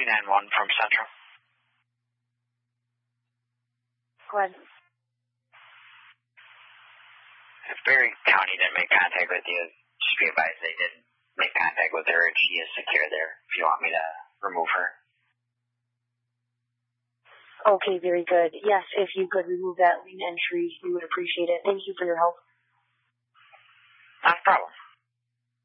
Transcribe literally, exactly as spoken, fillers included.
three nine one from Central. Go ahead. If Berry County didn't make contact with you, just be advised they didn't make contact with her and she is secure there if you want me to remove her. Okay, very good. Yes, if you could remove that lien entry, we would appreciate it. Thank you for your help. Not a problem.